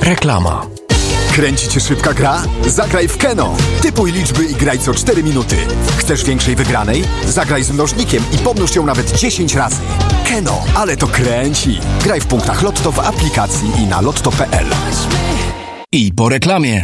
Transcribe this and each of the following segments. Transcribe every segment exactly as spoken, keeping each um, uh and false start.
Reklama. Kręci cię szybka gra? Zagraj w Keno. Typuj liczby i graj co cztery minuty. Chcesz większej wygranej? Zagraj z mnożnikiem i pomnóż ją nawet dziesięć razy. Keno, ale to kręci. Graj w punktach Lotto w aplikacji i na lotto kropka p l. I po reklamie.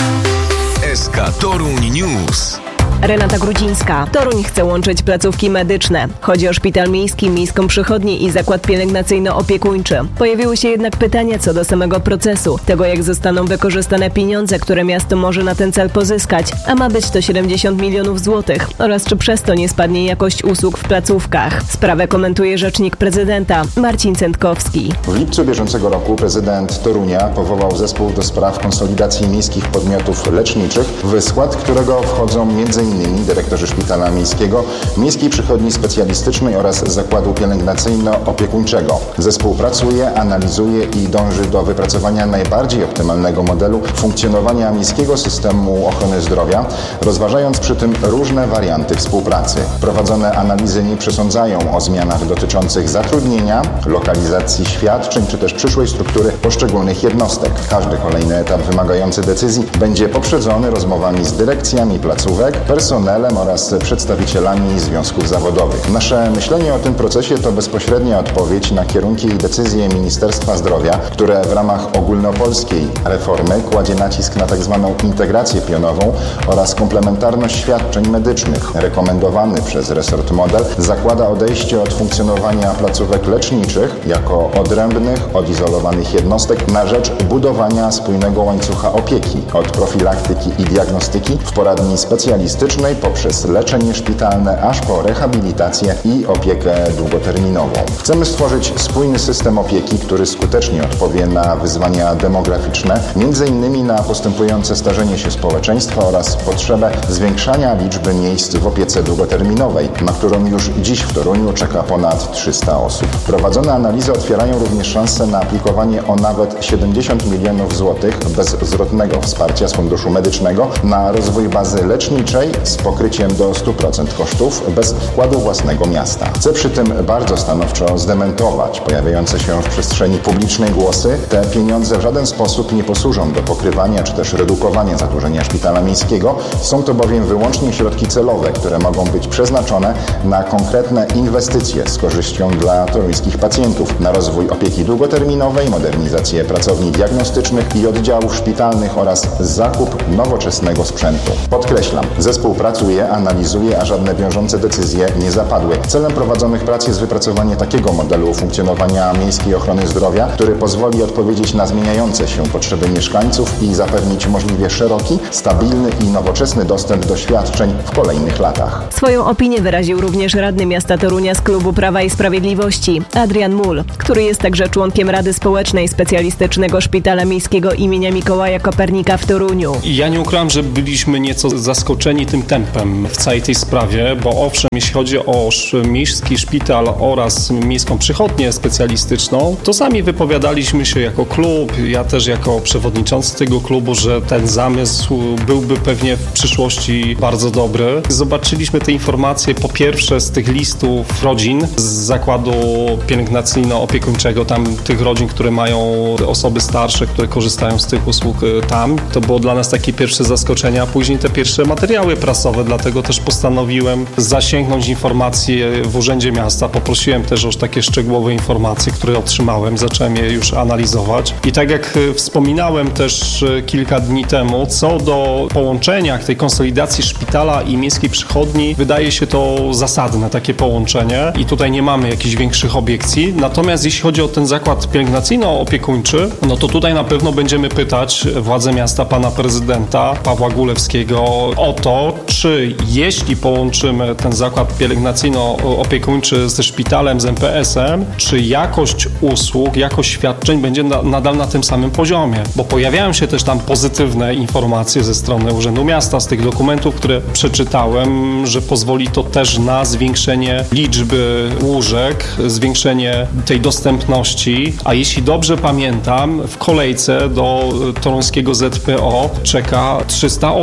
S K Toruń News. Renata Grudzińska. Toruń chce łączyć placówki medyczne. Chodzi o szpital miejski, miejską przychodnię i zakład pielęgnacyjno-opiekuńczy. Pojawiły się jednak pytania co do samego procesu, tego jak zostaną wykorzystane pieniądze, które miasto może na ten cel pozyskać, a ma być to siedemdziesiąt milionów złotych, oraz czy przez to nie spadnie jakość usług w placówkach. Sprawę komentuje rzecznik prezydenta Marcin Cętkowski. W lipcu bieżącego roku prezydent Torunia powołał zespół do spraw konsolidacji miejskich podmiotów leczniczych, w skład którego wchodzą m.in. dyrektorzy szpitala miejskiego, miejskiej przychodni specjalistycznej oraz zakładu pielęgnacyjno-opiekuńczego. Zespół pracuje, analizuje i dąży do wypracowania najbardziej optymalnego modelu funkcjonowania miejskiego systemu ochrony zdrowia, rozważając przy tym różne warianty współpracy. Prowadzone analizy nie przesądzają o zmianach dotyczących zatrudnienia, lokalizacji świadczeń czy też przyszłej struktury poszczególnych jednostek. Każdy kolejny etap wymagający decyzji będzie poprzedzony rozmowami z dyrekcjami placówek, personelem oraz przedstawicielami związków zawodowych. Nasze myślenie o tym procesie to bezpośrednia odpowiedź na kierunki i decyzje Ministerstwa Zdrowia, które w ramach ogólnopolskiej reformy kładzie nacisk na tzw. integrację pionową oraz komplementarność świadczeń medycznych. Rekomendowany przez resort model zakłada odejście od funkcjonowania placówek leczniczych jako odrębnych, odizolowanych jednostek na rzecz budowania spójnego łańcucha opieki od profilaktyki i diagnostyki w poradni specjalistycznej poprzez leczenie szpitalne aż po rehabilitację i opiekę długoterminową. Chcemy stworzyć spójny system opieki, który skutecznie odpowie na wyzwania demograficzne, między innymi na postępujące starzenie się społeczeństwa oraz potrzebę zwiększania liczby miejsc w opiece długoterminowej, na którą już dziś w Toruniu czeka ponad trzysta osób. Prowadzone analizy otwierają również szansę na aplikowanie o nawet siedemdziesiąt milionów złotych bezzwrotnego wsparcia z Funduszu Medycznego na rozwój bazy leczniczej z pokryciem do stu procent kosztów bez wkładu własnego miasta. Chcę przy tym bardzo stanowczo zdementować pojawiające się w przestrzeni publicznej głosy. Te pieniądze w żaden sposób nie posłużą do pokrywania czy też redukowania zadłużenia szpitala miejskiego. Są to bowiem wyłącznie środki celowe, które mogą być przeznaczone na konkretne inwestycje z korzyścią dla toruńskich pacjentów, na rozwój opieki długoterminowej, modernizację pracowni diagnostycznych i oddziałów szpitalnych oraz zakup nowoczesnego sprzętu. Podkreślam, zespół pracuje, analizuje, a żadne wiążące decyzje nie zapadły. Celem prowadzonych prac jest wypracowanie takiego modelu funkcjonowania miejskiej ochrony zdrowia, który pozwoli odpowiedzieć na zmieniające się potrzeby mieszkańców i zapewnić możliwie szeroki, stabilny i nowoczesny dostęp do świadczeń w kolejnych latach. Swoją opinię wyraził również radny miasta Torunia z klubu Prawa i Sprawiedliwości, Adrian Mul, który jest także członkiem Rady Społecznej Specjalistycznego Szpitala Miejskiego imienia Mikołaja Kopernika w Toruniu. Ja nie ukrywam, że byliśmy nieco zaskoczeni tym tempem w całej tej sprawie, bo owszem, jeśli chodzi o miejski szpital oraz miejską przychodnię specjalistyczną, to sami wypowiadaliśmy się jako klub, ja też jako przewodniczący tego klubu, że ten zamysł byłby pewnie w przyszłości bardzo dobry. Zobaczyliśmy te informacje po pierwsze z tych listów rodzin z zakładu pielęgnacyjno-opiekuńczego, tam tych rodzin, które mają osoby starsze, które korzystają z tych usług tam. To było dla nas takie pierwsze zaskoczenie, a później te pierwsze materiały prasowe, dlatego też postanowiłem zasięgnąć informacje w Urzędzie Miasta. Poprosiłem też o takie szczegółowe informacje, które otrzymałem, zacząłem je już analizować. I tak jak wspominałem też kilka dni temu, co do połączenia tej konsolidacji szpitala i miejskiej przychodni, wydaje się to zasadne, takie połączenie i tutaj nie mamy jakichś większych obiekcji. Natomiast jeśli chodzi o ten zakład pielęgnacyjno-opiekuńczy, no to tutaj na pewno będziemy pytać władze miasta, pana prezydenta Pawła Gulewskiego o to, czy jeśli połączymy ten zakład pielęgnacyjno-opiekuńczy ze szpitalem, z M P S-em, czy jakość usług, jakość świadczeń będzie na, nadal na tym samym poziomie. Bo pojawiają się też tam pozytywne informacje ze strony Urzędu Miasta, z tych dokumentów, które przeczytałem, że pozwoli to też na zwiększenie liczby łóżek, zwiększenie tej dostępności, a jeśli dobrze pamiętam, w kolejce do toruńskiego Z P O czeka trzysta osób.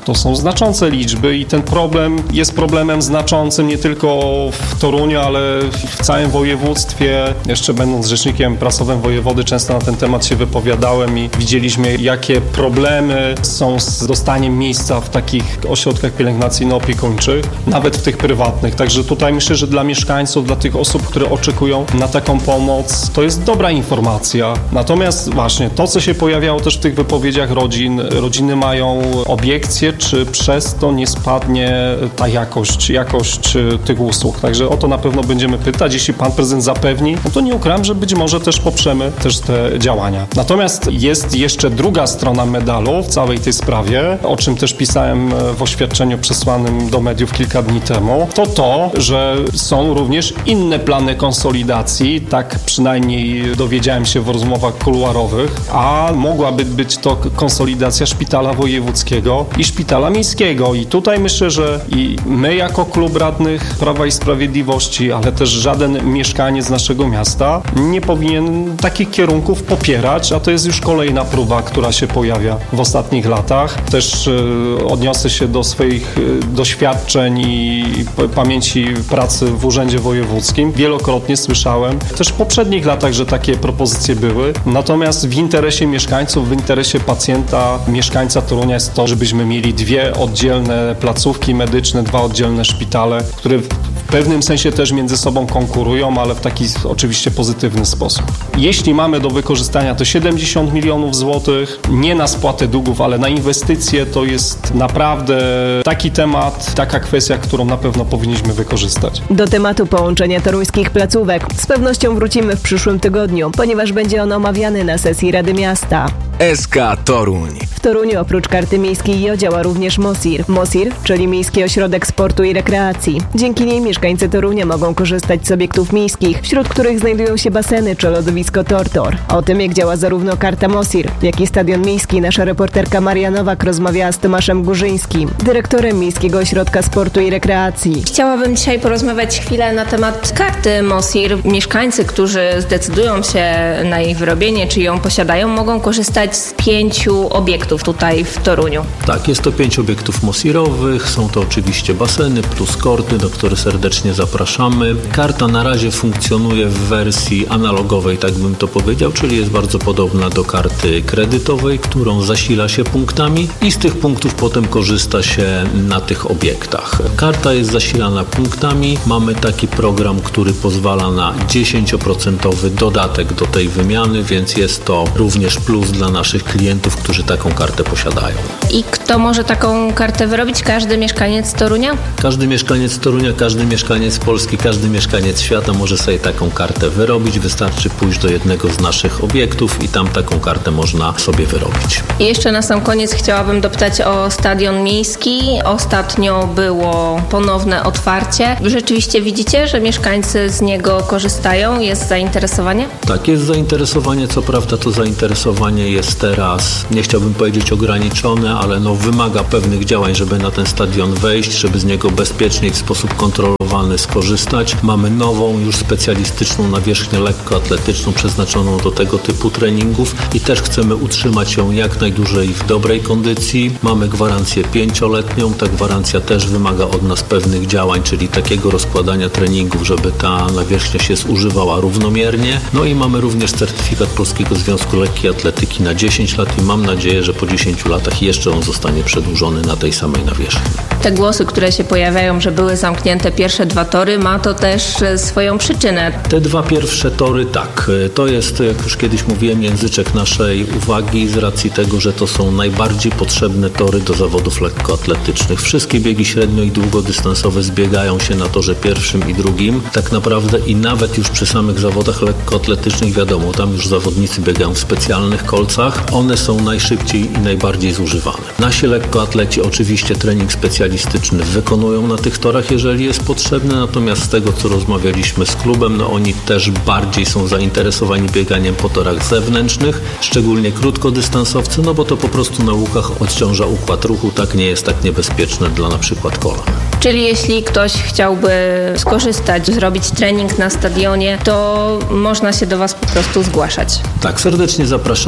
To są znaczące liczby i ten problem jest problemem znaczącym nie tylko w Toruniu, ale w całym województwie. Jeszcze będąc rzecznikiem prasowym wojewody często na ten temat się wypowiadałem i widzieliśmy, jakie problemy są z dostaniem miejsca w takich ośrodkach pielęgnacyjno-opiekuńczych, nawet w tych prywatnych. Także tutaj myślę, że dla mieszkańców, dla tych osób, które oczekują na taką pomoc, to jest dobra informacja. Natomiast właśnie to, co się pojawiało też w tych wypowiedziach rodzin, rodziny mają obiekcje, czy przez to nie spadnie ta jakość, jakość tych usług. Także o to na pewno będziemy pytać. Jeśli pan prezydent zapewni, no to nie ukrywam, że być może też poprzemy też te działania. Natomiast jest jeszcze druga strona medalu w całej tej sprawie, o czym też pisałem w oświadczeniu przesłanym do mediów kilka dni temu, to to, że są również inne plany konsolidacji, tak przynajmniej dowiedziałem się w rozmowach kuluarowych, a mogłaby być to konsolidacja szpitala wojewódzkiego i szpitala miejskiego. I tutaj myślę, że i my jako klub radnych Prawa i Sprawiedliwości, ale też żaden mieszkaniec naszego miasta nie powinien takich kierunków popierać, a to jest już kolejna próba, która się pojawia w ostatnich latach. Też y, odniosę się do swoich y, doświadczeń i p- pamięci pracy w Urzędzie Wojewódzkim. Wielokrotnie słyszałem też w poprzednich latach, że takie propozycje były. Natomiast w interesie mieszkańców, w interesie pacjenta, mieszkańca Torunia jest to, żebyśmy mieli dwie oddzielne placówki medyczne, dwa oddzielne szpitale, które w pewnym sensie też między sobą konkurują, ale w taki oczywiście pozytywny sposób. Jeśli mamy do wykorzystania te siedemdziesiąt milionów złotych, nie na spłatę długów, ale na inwestycje, to jest naprawdę taki temat, taka kwestia, którą na pewno powinniśmy wykorzystać. Do tematu połączenia toruńskich placówek z pewnością wrócimy w przyszłym tygodniu, ponieważ będzie on omawiany na sesji Rady Miasta. S K Toruń. W Toruniu oprócz karty miejskiej działa również MOSIR. MOSIR, czyli Miejski Ośrodek Sportu i Rekreacji. Dzięki niej mieszkańcy Torunia mogą korzystać z obiektów miejskich, wśród których znajdują się baseny czy lodowisko Tortor. O tym, jak działa zarówno karta MOSIR, jak i Stadion Miejski, nasza reporterka Maria Nowak rozmawiała z Tomaszem Górzyńskim, dyrektorem Miejskiego Ośrodka Sportu i Rekreacji. Chciałabym dzisiaj porozmawiać chwilę na temat karty MOSIR. Mieszkańcy, którzy zdecydują się na jej wyrobienie, czy ją posiadają, mogą korzystać z pięciu obiektów tutaj w Toruniu. Tak, jest to pięć obiektów mosirowych, są to oczywiście baseny plus korty, do których serdecznie zapraszamy. Karta na razie funkcjonuje w wersji analogowej, tak bym to powiedział, czyli jest bardzo podobna do karty kredytowej, którą zasila się punktami i z tych punktów potem korzysta się na tych obiektach. Karta jest zasilana punktami, mamy taki program, który pozwala na dziesięć procent dodatek do tej wymiany, więc jest to również plus dla naszych klientów, którzy taką kartę posiadają. I kto może taką kartę wyrobić? Każdy mieszkaniec Torunia? Każdy mieszkaniec Torunia, każdy mieszkaniec Polski, każdy mieszkaniec świata może sobie taką kartę wyrobić. Wystarczy pójść do jednego z naszych obiektów i tam taką kartę można sobie wyrobić. I jeszcze na sam koniec chciałabym dopytać o Stadion Miejski. Ostatnio było ponowne otwarcie. Rzeczywiście widzicie, że mieszkańcy z niego korzystają? Jest zainteresowanie? Tak, jest zainteresowanie. Co prawda to zainteresowanie jest teraz, nie chciałbym powiedzieć ograniczone, ale no wymaga pewnych działań, żeby na ten stadion wejść, żeby z niego bezpiecznie i w sposób kontrolowany skorzystać. Mamy nową, już specjalistyczną nawierzchnię lekkoatletyczną przeznaczoną do tego typu treningów i też chcemy utrzymać ją jak najdłużej w dobrej kondycji. Mamy gwarancję pięcioletnią, ta gwarancja też wymaga od nas pewnych działań, czyli takiego rozkładania treningów, żeby ta nawierzchnia się zużywała równomiernie. No i mamy również certyfikat Polskiego Związku Lekkiej Atletyki na dziesięć lat i mam nadzieję, że po dziesięciu latach jeszcze on zostanie przedłużony na tej samej nawierzchni. Te głosy, które się pojawiają, że były zamknięte pierwsze dwa tory, ma to też swoją przyczynę. Te dwa pierwsze tory, tak. To jest, jak już kiedyś mówiłem, języczek naszej uwagi z racji tego, że to są najbardziej potrzebne tory do zawodów lekkoatletycznych. Wszystkie biegi średnio i długodystansowe zbiegają się na torze pierwszym i drugim. Tak naprawdę i nawet już przy samych zawodach lekkoatletycznych, wiadomo, tam już zawodnicy biegają w specjalnych kolcach. One są najszybciej i najbardziej zużywane. Nasi lekkoatleci oczywiście trening specjalistyczny wykonują na tych torach, jeżeli jest potrzebne, natomiast z tego, co rozmawialiśmy z klubem, no oni też bardziej są zainteresowani bieganiem po torach zewnętrznych, szczególnie krótkodystansowcy, no bo to po prostu na łukach odciąża układ ruchu, tak nie jest tak niebezpieczne dla na przykład kolan. Czyli jeśli ktoś chciałby skorzystać, zrobić trening na stadionie, to można się do Was po prostu zgłaszać. Tak, serdecznie zapraszamy. Jest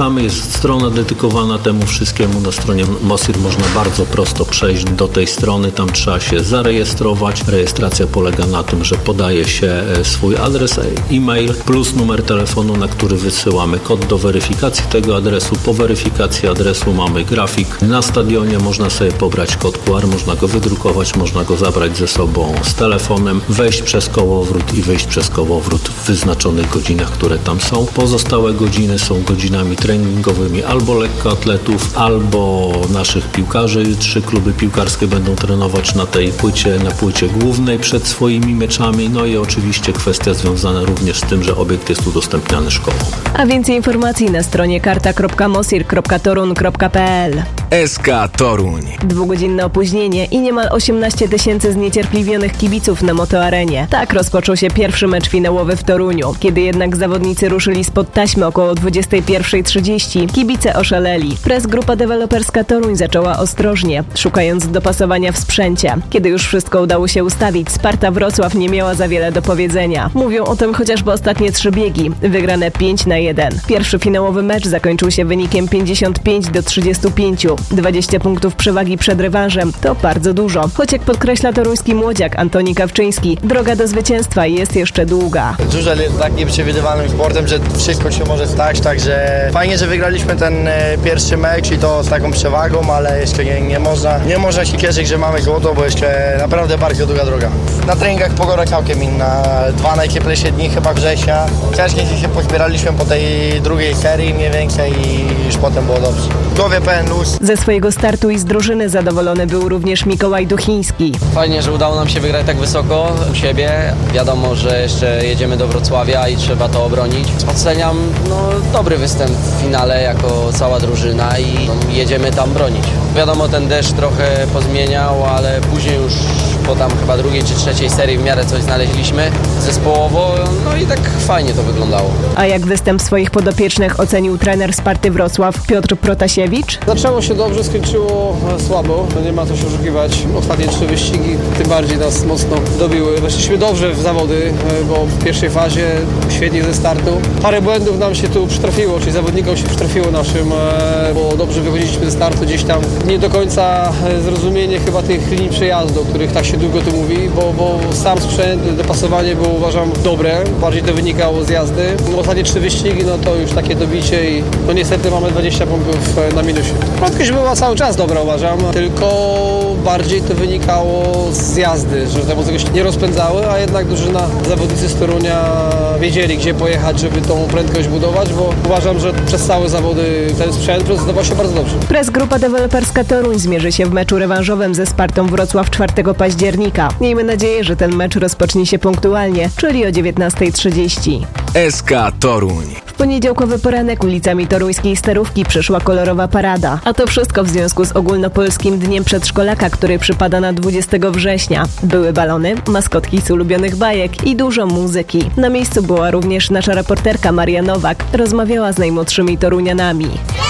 jest strona dedykowana temu wszystkiemu. Na stronie Mosir można bardzo prosto przejść do tej strony. Tam trzeba się zarejestrować. Rejestracja polega na tym, że podaje się swój adres e-mail plus numer telefonu, na który wysyłamy kod do weryfikacji tego adresu. Po weryfikacji adresu mamy grafik na stadionie. Można sobie pobrać kod Q R, można go wydrukować, można go zabrać ze sobą z telefonem, wejść przez kołowrót i wyjść przez kołowrót w wyznaczonych godzinach, które tam są. Pozostałe godziny są godzinami treningowymi albo lekkoatletów, albo naszych piłkarzy. Trzy kluby piłkarskie będą trenować na tej płycie, na płycie głównej przed swoimi meczami. No i oczywiście kwestia związana również z tym, że obiekt jest udostępniany szkołom. A więcej informacji na stronie karta kropka mosir kropka torun kropka p l. S K Toruń. Dwugodzinne opóźnienie i niemal osiemnaście tysięcy zniecierpliwionych kibiców na Motoarenie. Tak rozpoczął się pierwszy mecz finałowy w Toruniu. Kiedy jednak zawodnicy ruszyli spod taśmy około dwudziestej pierwszej trzydzieści, kibice oszaleli. Press Grupa Deweloperska Toruń zaczęła ostrożnie, szukając dopasowania w sprzęcie. Kiedy już wszystko udało się ustawić, Sparta Wrocław nie miała za wiele do powiedzenia. Mówią o tym chociażby ostatnie trzy biegi, wygrane pięć na jeden. Pierwszy finałowy mecz zakończył się wynikiem pięćdziesiąt pięć do trzydziestu pięciu. dwadzieścia punktów przewagi przed rewanżem to bardzo dużo. Choć jak podkreśla toruński młodziak Antoni Kawczyński, droga do zwycięstwa jest jeszcze długa. Żużel jest tak nieprzewidywalnym sportem, że wszystko się może stać, także fajnie, że wygraliśmy ten pierwszy mecz i to z taką przewagą, ale jeszcze nie, nie można nie można się cieszyć, że mamy złoto, bo jeszcze naprawdę bardzo długa droga. Na treningach pogoda całkiem inna, dwa najcieplejsze dni chyba września. Ciężkie się pozbieraliśmy po tej drugiej serii mniej więcej i już potem było dobrze. W głowie pełen luz. Ze swojego startu i z drużyny zadowolony był również Mikołaj Duchiński. Fajnie, że udało nam się wygrać tak wysoko u siebie. Wiadomo, że jeszcze jedziemy do Wrocławia i trzeba to obronić. Oceniam no, dobry występ w finale jako cała drużyna i no, jedziemy tam bronić. Wiadomo, ten deszcz trochę pozmieniał, ale później już po tam chyba drugiej czy trzeciej serii w miarę coś znaleźliśmy zespołowo, no i tak fajnie to wyglądało. A jak występ swoich podopiecznych ocenił trener Sparty Wrocław Piotr Protasiewicz? Zaczęło się dobrze, skończyło słabo, no nie ma co się oszukiwać. Ostatnie trzy wyścigi tym bardziej nas mocno dobiły. Weszliśmy dobrze w zawody, bo w pierwszej fazie świetnie ze startu. Parę błędów nam się tu przytrafiło, czyli zawodnikom się przytrafiło naszym, bo dobrze wychodziliśmy ze startu, gdzieś tam nie do końca zrozumienie chyba tych linii przejazdu, o których tak się długo tu mówi, bo, bo sam sprzęt, dopasowanie było uważam dobre, bardziej to wynikało z jazdy. Ostatnie trzy wyścigi, no to już takie dobicie i no niestety mamy dwadzieścia punktów na minusie. Prędkość była cały czas dobra uważam, tylko bardziej to wynikało z jazdy, że te mocno się nie rozpędzały, a jednak drużyna, zawodnicy z Torunia wiedzieli gdzie pojechać, żeby tą prędkość budować, bo uważam, że przez całe zawody ten sprzęt prezentował się bardzo dobrze. Press Grupa Deweloperska Toruń zmierzy się w meczu rewanżowym ze Spartą Wrocław czwartego października. Miejmy nadzieję, że ten mecz rozpocznie się punktualnie, czyli o dziewiętnastej trzydzieści. S K Toruń. W poniedziałkowy poranek ulicami toruńskiej Starówki przeszła kolorowa parada. A to wszystko w związku z ogólnopolskim Dniem Przedszkolaka, który przypada na dwudziestego września. Były balony, maskotki z ulubionych bajek i dużo muzyki. Na miejscu była również nasza reporterka Maria Nowak. Rozmawiała z najmłodszymi torunianami.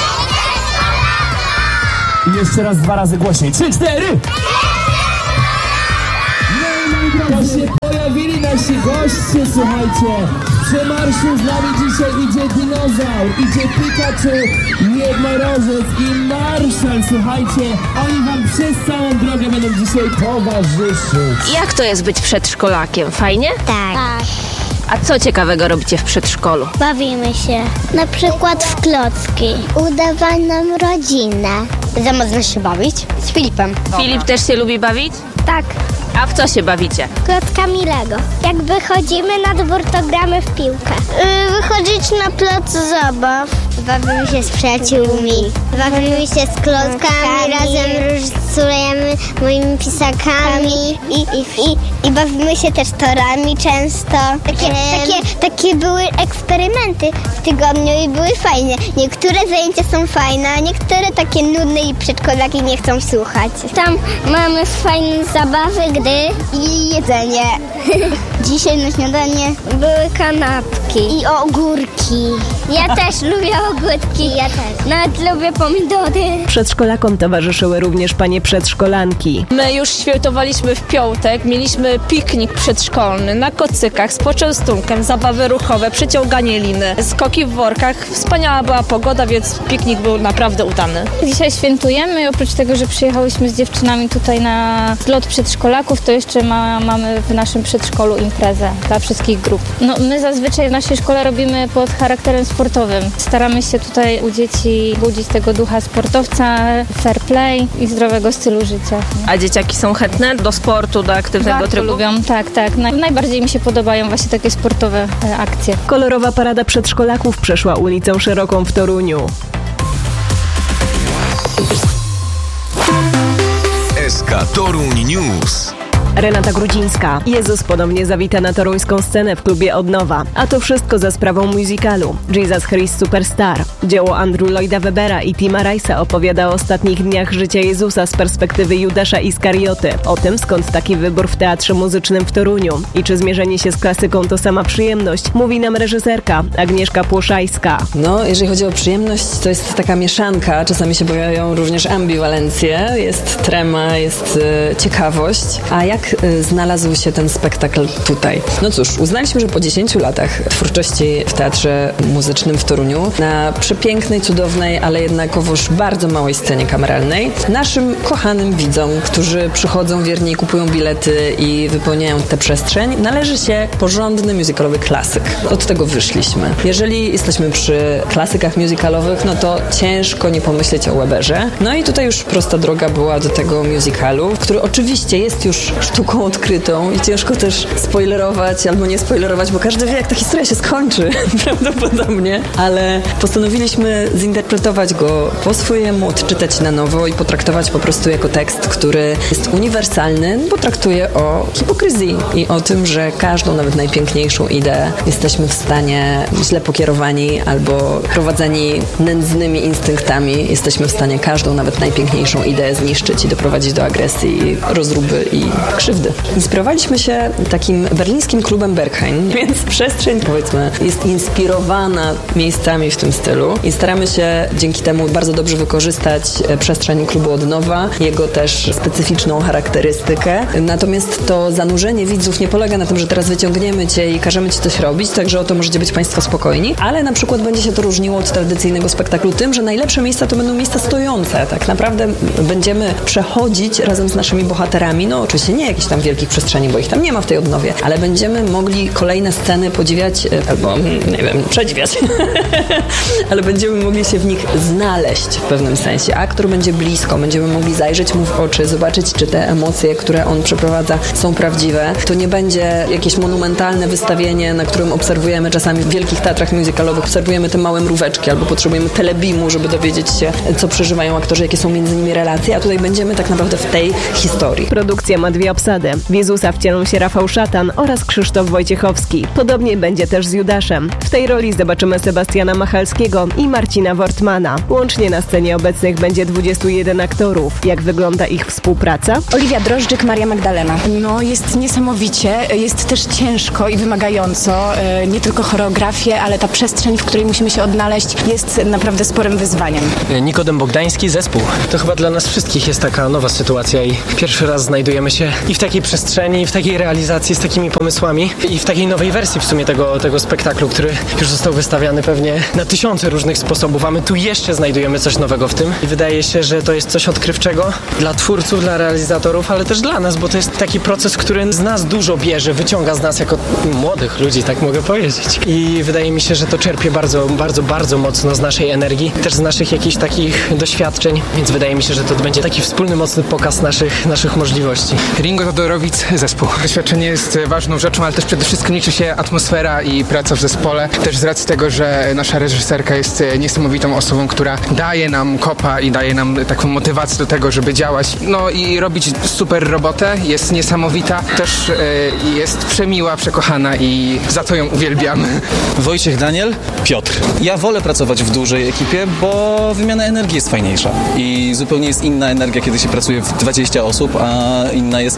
I jeszcze raz, dwa razy głośniej. Trzy, cztery! To się pojawili nasi goście, słuchajcie. Przy marszu z nami dzisiaj idzie dinozaur, idzie Pikachu, jednorożec i marszal, słuchajcie. Oni wam przez całą drogę będą dzisiaj towarzyszyć. Jak to jest być przedszkolakiem? Fajnie? Tak. tak. A co ciekawego robicie w przedszkolu? Bawimy się. Na przykład w klocki. Udawaj nam rodzinę. Za można się bawić? Z Filipem. Filip też się lubi bawić? Tak. A w co się bawicie? Klockami Lego. Jak wychodzimy na dwór, to gramy w piłkę. Yy, wychodzić na plac zabaw. Bawimy się z przyjaciółmi. Bawimy się z klockami, razem rysujemy moimi pisakami i, i, i, i bawimy się też torami często. Takie, takie, takie były eksperymenty w tygodniu i były fajne. Niektóre zajęcia są fajne, a niektóre takie nudne i przedszkolaki nie chcą słuchać. Tam mamy fajne zabawy, gry i jedzenie. Dzisiaj na śniadanie były kanapki i ogórki. Ja też lubię ogórki. Ja też. Nawet lubię pomidory. Przedszkolakom towarzyszyły również panie przedszkolanki. My już świętowaliśmy w piątek, mieliśmy piknik przedszkolny na kocykach z poczęstunkiem, zabawy ruchowe, przyciąganie liny, skoki w workach. Wspaniała była pogoda, więc piknik był naprawdę udany. Dzisiaj świętujemy, oprócz tego, że przyjechałyśmy z dziewczynami tutaj na zlot przedszkolaków, to jeszcze ma, mamy w naszym przedszkolu imprezę dla wszystkich grup. No, my zazwyczaj w naszej szkole robimy pod charakterem sportowym. Staramy się tutaj u dzieci budzić tego ducha sportowca, fair play i zdrowego stylu życia. A dzieciaki są chętne do sportu, do aktywnego Bardzo trybu? lubią, tak, tak. Naj, najbardziej mi się podobają właśnie takie sportowe e, akcje. Kolorowa parada przedszkolaków przeszła ulicą Szeroką w Toruniu. S K Toruń News. Renata Grudzińska. Jezus ponownie zawita na toruńską scenę w klubie Odnowa. A to wszystko za sprawą musicalu Jesus Christ Superstar. Dzieło Andrew Lloyda Webbera i Tima Rice'a opowiada o ostatnich dniach życia Jezusa z perspektywy Judasza Iskarioty. O tym, skąd taki wybór w Teatrze Muzycznym w Toruniu i czy zmierzenie się z klasyką to sama przyjemność, mówi nam reżyserka Agnieszka Płoszajska. No, jeżeli chodzi o przyjemność, to jest taka mieszanka. Czasami się pojawiają również ambiwalencje. Jest trema, jest y, ciekawość. A jak znalazł się ten spektakl tutaj? No cóż, uznaliśmy, że po dziesięciu latach twórczości w Teatrze Muzycznym w Toruniu, na przepięknej, cudownej, ale jednakowoż bardzo małej scenie kameralnej, naszym kochanym widzom, którzy przychodzą wiernie i kupują bilety i wypełniają tę przestrzeń, należy się porządny musicalowy klasyk. Od tego wyszliśmy. Jeżeli jesteśmy przy klasykach musicalowych, no to ciężko nie pomyśleć o Webberze. No i tutaj już prosta droga była do tego musicalu, który oczywiście jest już sztuką odkrytą i ciężko też spoilerować albo nie spoilerować, bo każdy wie, jak ta historia się skończy prawdopodobnie, ale postanowiliśmy zinterpretować go po swojemu, odczytać na nowo i potraktować po prostu jako tekst, który jest uniwersalny, bo traktuje o hipokryzji i o tym, że każdą, nawet najpiękniejszą ideę jesteśmy w stanie, źle pokierowani albo prowadzeni nędznymi instynktami, jesteśmy w stanie każdą, nawet najpiękniejszą ideę zniszczyć i doprowadzić do agresji, rozruby i krzywdy. Inspirowaliśmy się takim berlińskim klubem Berghain, więc przestrzeń, powiedzmy, jest inspirowana miejscami w tym stylu i staramy się dzięki temu bardzo dobrze wykorzystać przestrzeń klubu Odnowa, jego też specyficzną charakterystykę. Natomiast to zanurzenie widzów nie polega na tym, że teraz wyciągniemy cię i każemy ci coś robić, także o to możecie być państwo spokojni, ale na przykład będzie się to różniło od tradycyjnego spektaklu tym, że najlepsze miejsca to będą miejsca stojące. Tak naprawdę będziemy przechodzić razem z naszymi bohaterami, no oczywiście nie jakichś tam wielkich przestrzeni, bo ich tam nie ma w tej Odnowie, ale będziemy mogli kolejne sceny podziwiać, albo nie wiem, przedziwiać, ale będziemy mogli się w nich znaleźć w pewnym sensie. Aktor będzie blisko, będziemy mogli zajrzeć mu w oczy, zobaczyć, czy te emocje, które on przeprowadza, są prawdziwe. To nie będzie jakieś monumentalne wystawienie, na którym obserwujemy czasami w wielkich teatrach musicalowych, obserwujemy te małe mróweczki, albo potrzebujemy telebimu, żeby dowiedzieć się, co przeżywają aktorzy, jakie są między nimi relacje, a tutaj będziemy tak naprawdę w tej historii. Produkcja ma dwie obsady. W Jezusa wcielą się Rafał Szatan oraz Krzysztof Wojciechowski. Podobnie będzie też z Judaszem. W tej roli zobaczymy Sebastiana Machalskiego i Marcina Wortmana. Łącznie na scenie obecnych będzie dwudziestu jeden aktorów. Jak wygląda ich współpraca? Oliwia Drożdżyk, Maria Magdalena. No, jest niesamowicie, jest też ciężko i wymagająco. Nie tylko choreografię, ale ta przestrzeń, w której musimy się odnaleźć, jest naprawdę sporym wyzwaniem. Nikodem Bogdański, zespół. To chyba dla nas wszystkich jest taka nowa sytuacja i pierwszy raz znajdujemy się i w takiej przestrzeni, i w takiej realizacji z takimi pomysłami i w takiej nowej wersji w sumie tego, tego spektaklu, który już został wystawiany pewnie na tysiące różnych sposobów, a my tu jeszcze znajdujemy coś nowego w tym i wydaje się, że to jest coś odkrywczego dla twórców, dla realizatorów, ale też dla nas, bo to jest taki proces, który z nas dużo bierze, wyciąga z nas jako młodych ludzi, tak mogę powiedzieć. I wydaje mi się, że to czerpie bardzo, bardzo, bardzo mocno z naszej energii, też z naszych jakichś takich doświadczeń, więc wydaje mi się, że to będzie taki wspólny, mocny pokaz naszych, naszych możliwości. Ringo Todorowic, zespół. Doświadczenie jest ważną rzeczą, ale też przede wszystkim liczy się atmosfera i praca w zespole. Też z racji tego, że nasza reżyserka jest niesamowitą osobą, która daje nam kopa i daje nam taką motywację do tego, żeby działać. No i robić super robotę. Jest niesamowita. Też y, jest przemiła, przekochana i za to ją uwielbiamy. Wojciech Daniel, Piotr. Ja wolę pracować w dużej ekipie, bo wymiana energii jest fajniejsza. I zupełnie jest inna energia, kiedy się pracuje w dwudziestu osób, a inna jest,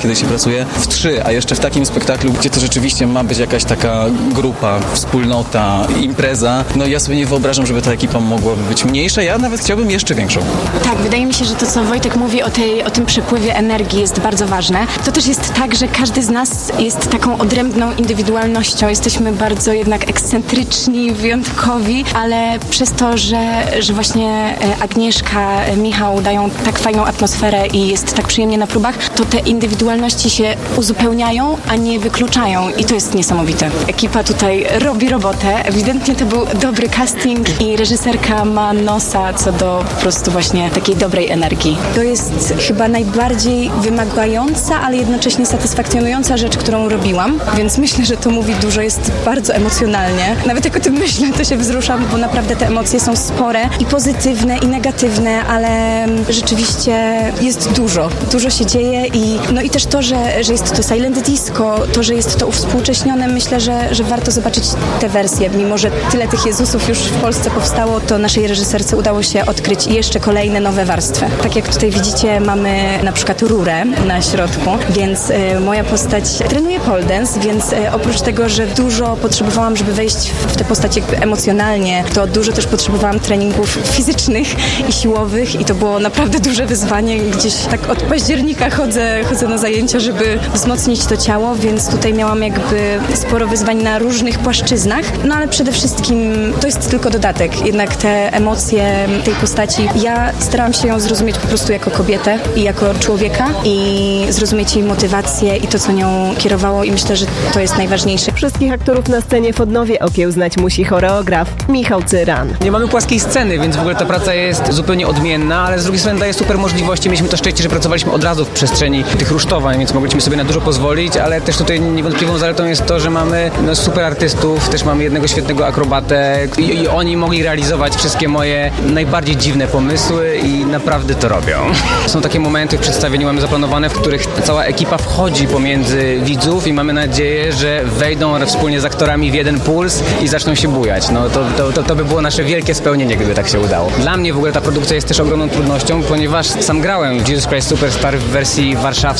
kiedy się pracuje w trzy, a jeszcze w takim spektaklu, gdzie to rzeczywiście ma być jakaś taka grupa, wspólnota, impreza. No ja sobie nie wyobrażam, żeby ta ekipa mogłaby być mniejsza. Ja nawet chciałbym jeszcze większą. Tak, wydaje mi się, że to, co Wojtek mówi o, tej, o tym przepływie energii, jest bardzo ważne. To też jest tak, że każdy z nas jest taką odrębną indywidualnością. Jesteśmy bardzo jednak ekscentryczni, wyjątkowi, ale przez to, że, że właśnie Agnieszka, Michał dają tak fajną atmosferę i jest tak przyjemnie na próbach, to te indywidualności się uzupełniają, a nie wykluczają i to jest niesamowite. Ekipa tutaj robi robotę. Ewidentnie to był dobry casting i reżyserka ma nosa co do po prostu właśnie takiej dobrej energii. To jest chyba najbardziej wymagająca, ale jednocześnie satysfakcjonująca rzecz, którą robiłam, więc myślę, że to mówi dużo, jest bardzo emocjonalnie. Nawet jak o tym myślę, to się wzruszam, bo naprawdę te emocje są spore i pozytywne i negatywne, ale rzeczywiście jest dużo. Dużo się dzieje i no i też to, że, że jest to silent disco, to, że jest to uwspółcześnione, myślę, że, że warto zobaczyć te wersje. Mimo że tyle tych Jezusów już w Polsce powstało, to naszej reżyserce udało się odkryć jeszcze kolejne nowe warstwy. Tak jak tutaj widzicie, mamy na przykład rurę na środku, więc y, moja postać trenuje pole dance, więc y, oprócz tego, że dużo potrzebowałam, żeby wejść w, w tę postać jakby emocjonalnie, to dużo też potrzebowałam treningów fizycznych i siłowych i to było naprawdę duże wyzwanie. Gdzieś tak od października chodzę, chodzę na zajęcia, żeby wzmocnić to ciało, więc tutaj miałam jakby sporo wyzwań na różnych płaszczyznach, no ale przede wszystkim to jest tylko dodatek. Jednak te emocje tej postaci, ja starałam się ją zrozumieć po prostu jako kobietę i jako człowieka i zrozumieć jej motywację i to, co nią kierowało i myślę, że to jest najważniejsze. Wszystkich aktorów na scenie w Odnowie okiełznać musi choreograf Michał Cyran. Nie mamy płaskiej sceny, więc w ogóle ta praca jest zupełnie odmienna, ale z drugiej strony daje super możliwości. Mieliśmy to szczęście, że pracowaliśmy od razu w przestrzeni tych rusztowań, więc mogliśmy sobie na dużo pozwolić, ale też tutaj niewątpliwą zaletą jest to, że mamy no, super artystów, też mamy jednego świetnego akrobatę i, i oni mogli realizować wszystkie moje najbardziej dziwne pomysły i naprawdę to robią. Są takie momenty w przedstawieniu mamy zaplanowane, w których cała ekipa wchodzi pomiędzy widzów i mamy nadzieję, że wejdą wspólnie z aktorami w jeden puls i zaczną się bujać. No to, to, to, to by było nasze wielkie spełnienie, gdyby tak się udało. Dla mnie w ogóle ta produkcja jest też ogromną trudnością, ponieważ sam grałem w Jesus Christ Superstar w wersji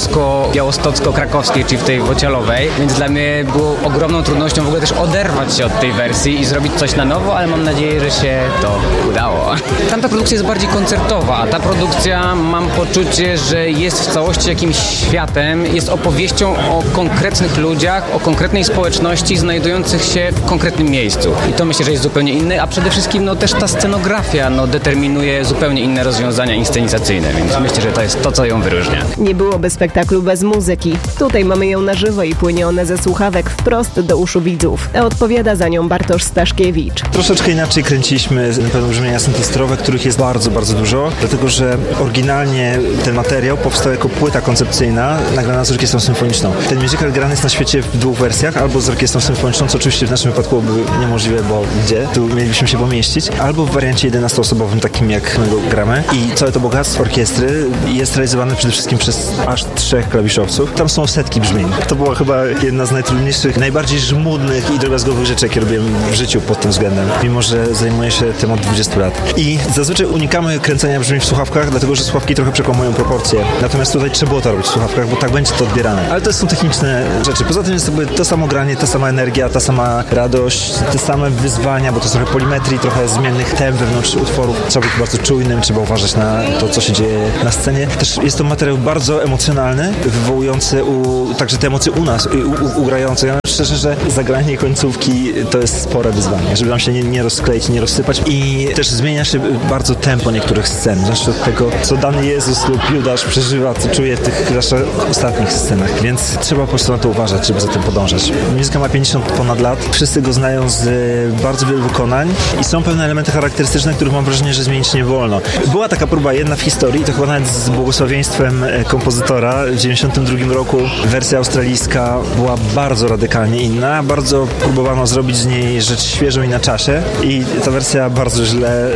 warszawsko-białostocko-krakowskiej, czyli w tej wocialowej, więc dla mnie było ogromną trudnością w ogóle też oderwać się od tej wersji i zrobić coś na nowo, ale mam nadzieję, że się to udało. Tamta produkcja jest bardziej koncertowa, a ta produkcja mam poczucie, że jest w całości jakimś światem, jest opowieścią o konkretnych ludziach, o konkretnej społeczności znajdujących się w konkretnym miejscu. I to myślę, że jest zupełnie inne, a przede wszystkim no, też ta scenografia no, determinuje zupełnie inne rozwiązania inscenizacyjne, więc myślę, że to jest to, co ją wyróżnia. Nie byłoby spektaklu bez muzyki. Tutaj mamy ją na żywo i płynie ona ze słuchawek wprost do uszu widzów. A odpowiada za nią Bartosz Staszkiewicz. Troszeczkę inaczej kręciliśmy pewne brzmienia syntezatorowe, których jest bardzo, bardzo dużo, dlatego że oryginalnie ten materiał powstał jako płyta koncepcyjna nagrana z orkiestrą symfoniczną. Ten musical grany jest na świecie w dwóch wersjach, albo z orkiestrą symfoniczną, co oczywiście w naszym wypadku byłoby niemożliwe, bo gdzie? Tu mielibyśmy się pomieścić, albo w wariancie jedenastoosobowym, takim jak my go gramy. I całe to bogactwo orkiestry jest realizowane przede wszystkim przez aż trzech klawiszowców. Tam są setki brzmień. To była chyba jedna z najtrudniejszych, najbardziej żmudnych i drobiazgowych rzeczy, jakie robiłem w życiu pod tym względem, mimo że zajmuję się tym od dwudziestu lat. I zazwyczaj unikamy kręcenia brzmień w słuchawkach, dlatego że słuchawki trochę przekłamują proporcje. Natomiast tutaj trzeba było to robić w słuchawkach, bo tak będzie to odbierane. Ale to są techniczne rzeczy. Poza tym jest jakby to samo granie, ta sama energia, ta sama radość, te same wyzwania, bo to jest trochę polimetrii, trochę zmiennych tem wewnątrz utworów. Trzeba być bardzo czujnym, trzeba uważać na to, co się dzieje na scenie. Też jest to materiał bardzo emocjonalny, wywołujący u, także te emocje u nas, u, u, ugrające. Ja myślę szczerze, że zagranie końcówki to jest spore wyzwanie, żeby nam się nie, nie rozkleić, nie rozsypać i też zmienia się bardzo tempo niektórych scen, zwłaszcza od tego, co dany Jezus lub Judasz przeżywa, co czuje w tych zwłaszcza ostatnich scenach, więc trzeba po prostu na to uważać, żeby za tym podążać. Muzyka ma pięćdziesiąt ponad lat, wszyscy go znają z bardzo wielu wykonań i są pewne elementy charakterystyczne, których mam wrażenie, że zmienić nie wolno. Była taka próba jedna w historii, to chyba nawet z błogosławieństwem kompozytora w dziewięćdziesiątym drugim roku. Wersja australijska była bardzo radykalnie inna, bardzo próbowano zrobić z niej rzecz świeżą i na czasie i ta wersja bardzo źle znosi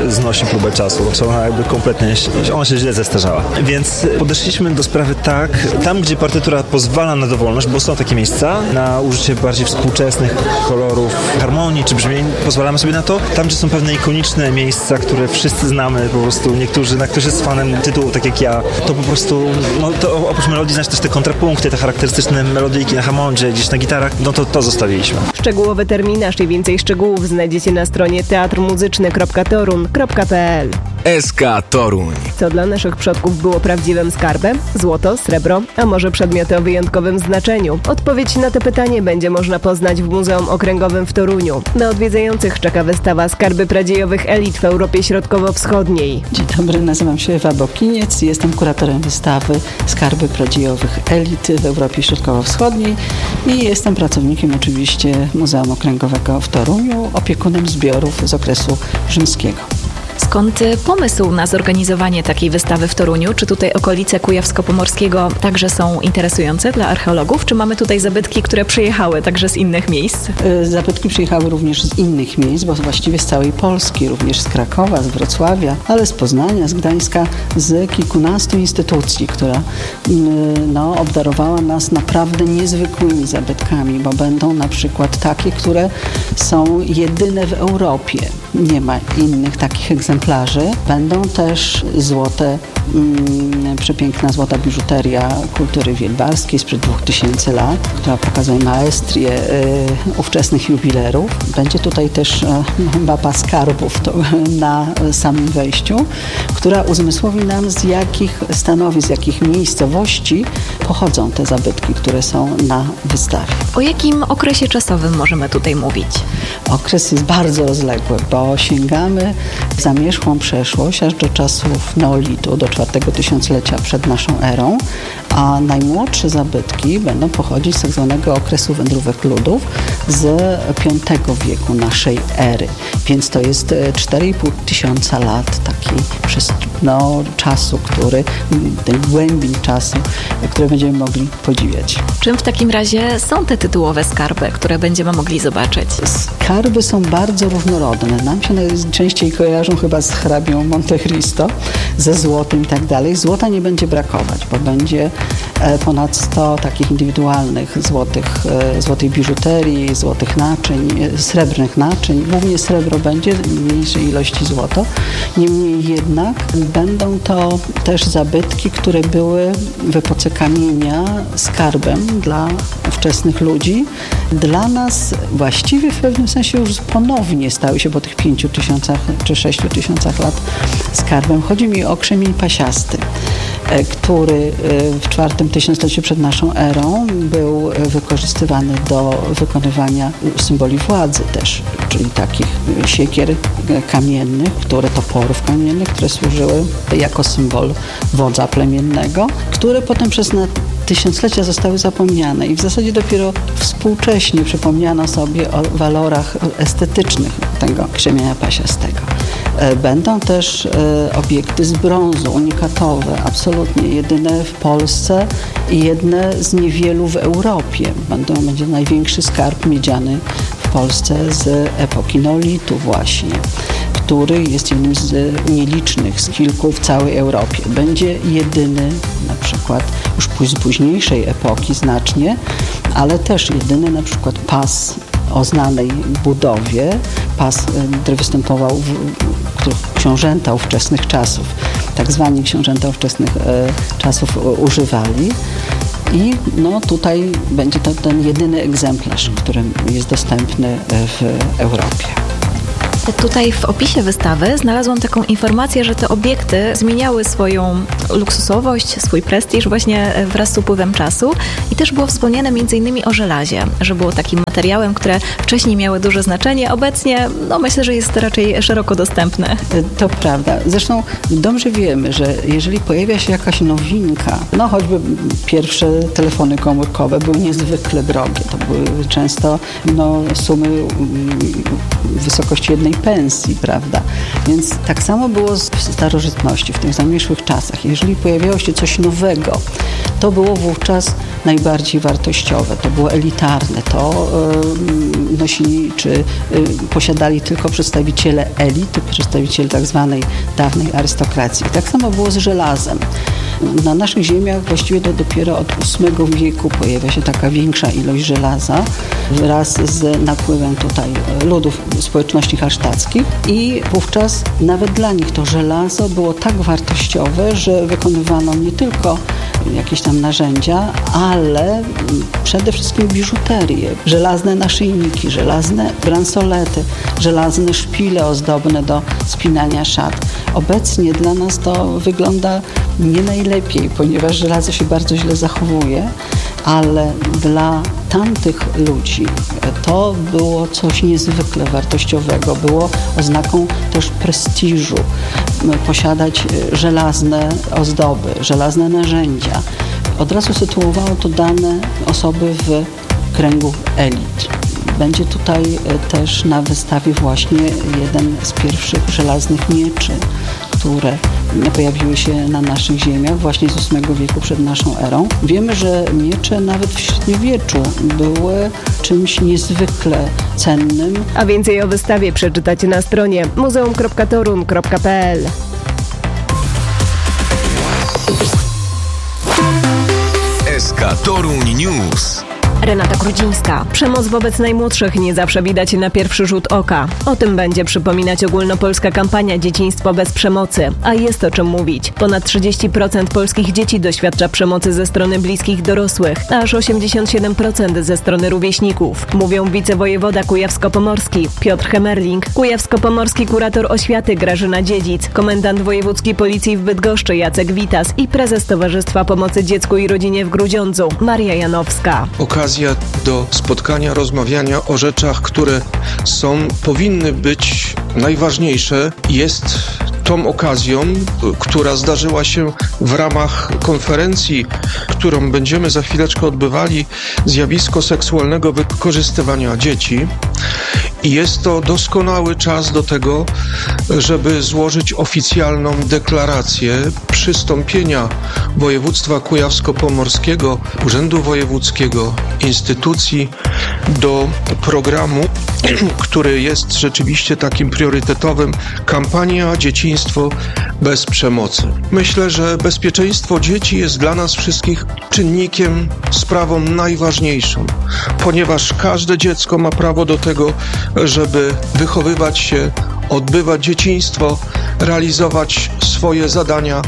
próbę czasu, czy ona jakby kompletnie, ona się źle zestarzała. Więc podeszliśmy do sprawy tak, tam gdzie partytura pozwala na dowolność, bo są takie miejsca, na użycie bardziej współczesnych kolorów, harmonii czy brzmień, pozwalamy sobie na to. Tam, gdzie są pewne ikoniczne miejsca, które wszyscy znamy, po prostu niektórzy, na ktoś jest fanem tytułu, tak jak ja, to po prostu, no to oprócz melodii znasz też te kontrapunkty, te charakterystyczne melodyjki na hamondzie, gdzieś na gitarach, no to to zostawiliśmy. Szczegółowy terminarz i więcej szczegółów znajdziecie na stronie teatr muzyczny kropka torun kropka p l. S K Toruń. Co dla naszych przodków było prawdziwym skarbem? Złoto, srebro, a może przedmioty o wyjątkowym znaczeniu? Odpowiedź na to pytanie będzie można poznać w Muzeum Okręgowym w Toruniu. Na odwiedzających czeka wystawa Skarby Pradziejowych Elit w Europie Środkowo-Wschodniej. Dzień dobry, nazywam się Ewa Bokiniec i jestem kuratorem wystawy Skarby Pradziejowych Elit w Europie Środkowo-Wschodniej i jestem pracownikiem oczywiście Muzeum Okręgowego w Toruniu, opiekunem zbiorów z okresu rzymskiego. Skąd pomysł na zorganizowanie takiej wystawy w Toruniu? Czy tutaj okolice Kujawsko-Pomorskiego także są interesujące dla archeologów? Czy mamy tutaj zabytki, które przyjechały także z innych miejsc? Zabytki przyjechały również z innych miejsc, bo właściwie z całej Polski, również z Krakowa, z Wrocławia, ale z Poznania, z Gdańska, z kilkunastu instytucji, która no, obdarowała nas naprawdę niezwykłymi zabytkami, bo będą na przykład takie, które są jedyne w Europie. Nie ma innych takich egzemplarzy. Będą też złote, mm, przepiękna złota biżuteria kultury wielbarskiej sprzed dwóch tysięcy lat, która pokazuje maestrię y, ówczesnych jubilerów. Będzie tutaj też y, mapa skarbów to, na samym wejściu, która uzmysłowi nam, z jakich stanowisk, z jakich miejscowości pochodzą te zabytki, które są na wystawie. O jakim okresie czasowym możemy tutaj mówić? Okres jest bardzo rozległy, bo sięgamy w zamierzchłą przeszłość, aż do czasów neolitu, do czwartego tysiąclecia przed naszą erą, a najmłodsze zabytki będą pochodzić z tak zwanego okresu wędrówek ludów z piątego wieku naszej ery. Więc to jest cztery i pół tysiąca lat takiej no, czasu, który, tej głębi czasu, które będziemy mogli podziwiać. Czym w takim razie są te tytułowe skarby, które będziemy mogli zobaczyć? Skarby są bardzo różnorodne. Nam się najczęściej kojarzą chyba z hrabią Monte Cristo, ze złotem i tak dalej. Złota nie będzie brakować, bo będzie ponad sto takich indywidualnych złotych, złotej biżuterii, złotych naczyń, srebrnych naczyń. Głównie srebro będzie, w mniejszej ilości złoto. Niemniej jednak będą to też zabytki, które były w epoce kamienia skarbem dla ówczesnych ludzi. Dla nas właściwie w pewnym sensie już ponownie stały się po tych pięciu tysiącach czy sześciu tysiącach lat skarbem. Chodzi mi o krzemień pasiasty, który w czwartym tysiącleciu przed naszą erą był wykorzystywany do wykonywania symboli władzy też, czyli takich siekier kamiennych, które toporów kamiennych, które służyły jako symbol wodza plemiennego, które potem przez tysiąclecia zostały zapomniane i w zasadzie dopiero współcześnie przypomniano sobie o walorach estetycznych tego krzemienia pasiastego. Będą też obiekty z brązu, unikatowe, absolutnie jedyne w Polsce i jedne z niewielu w Europie. Będą, będzie największy skarb miedziany w Polsce z epoki neolitu właśnie, który jest jednym z nielicznych, z kilku w całej Europie. Będzie jedyny, na przykład już z późniejszej epoki znacznie, ale też jedyny na przykład pas o znanej budowie, pas, który występował w, który książęta ówczesnych czasów, tak zwani książęta ówczesnych e, czasów używali. I no, tutaj będzie to ten jedyny egzemplarz, który jest dostępny w Europie. Tutaj w opisie wystawy znalazłam taką informację, że te obiekty zmieniały swoją luksusowość, swój prestiż właśnie wraz z upływem czasu i też było wspomniane m.in. o żelazie, że było takim materiałem, które wcześniej miały duże znaczenie, obecnie no myślę, że jest raczej szeroko dostępne. To prawda. Zresztą dobrze wiemy, że jeżeli pojawia się jakaś nowinka, no choćby pierwsze telefony komórkowe były niezwykle drogie. To były często no, sumy w wysokości jednej pensji, prawda? Więc tak samo było w starożytności, w tych zamierzchłych czasach. Jeżeli pojawiało się coś nowego, to było wówczas najbardziej wartościowe, to było elitarne, to yy, nosili czy yy, posiadali tylko przedstawiciele elit, przedstawiciele tak zwanej dawnej arystokracji. I tak samo było z żelazem. Na naszych ziemiach właściwie to dopiero od ósmego wieku pojawia się taka większa ilość żelaza wraz z napływem tutaj ludów społeczności hallsztackich i wówczas nawet dla nich to żelazo było tak wartościowe, że wykonywano nie tylko jakieś tam narzędzia, ale przede wszystkim biżuterię, żelazne naszyjniki, żelazne bransolety, żelazne szpile ozdobne do spinania szat. Obecnie dla nas to wygląda nie najlepiej, ponieważ żelazo się bardzo źle zachowuje, ale dla tamtych ludzi to było coś niezwykle wartościowego, było oznaką też prestiżu posiadać żelazne ozdoby, żelazne narzędzia. Od razu sytuowało to dane osoby w kręgu elit. Będzie tutaj też na wystawie właśnie jeden z pierwszych żelaznych mieczy, które pojawiły się na naszych ziemiach właśnie z ósmego wieku przed naszą erą. Wiemy, że miecze nawet w średniowieczu były czymś niezwykle cennym. A więcej o wystawie przeczytacie na stronie muzeum kropka toruń kropka p l. S K Toruń News. Renata Krudzińska. Przemoc wobec najmłodszych nie zawsze widać na pierwszy rzut oka. O tym będzie przypominać ogólnopolska kampania Dzieciństwo bez przemocy. A jest o czym mówić. Ponad trzydzieści procent polskich dzieci doświadcza przemocy ze strony bliskich dorosłych, a aż osiemdziesiąt siedem procent ze strony rówieśników. Mówią wicewojewoda kujawsko-pomorski Piotr Hemerling, kujawsko-pomorski kurator oświaty Grażyna Dziedzic, komendant wojewódzki policji w Bydgoszczy Jacek Witas i prezes Towarzystwa Pomocy Dziecku i Rodzinie w Grudziądzu Maria Janowska. Okazja do spotkania, rozmawiania o rzeczach, które są, powinny być najważniejsze, jest tą okazją, która zdarzyła się w ramach konferencji, którą będziemy za chwileczkę odbywali, zjawisko seksualnego wykorzystywania dzieci. I jest to doskonały czas do tego, żeby złożyć oficjalną deklarację przystąpienia województwa kujawsko-pomorskiego, Urzędu Wojewódzkiego, instytucji do programu, który jest rzeczywiście takim priorytetowym, kampania Dzieciństwo bez przemocy. Myślę, że bezpieczeństwo dzieci jest dla nas wszystkich czynnikiem, sprawą najważniejszą, ponieważ każde dziecko ma prawo do tego, żeby wychowywać się, odbywać dzieciństwo, realizować swoje zadania,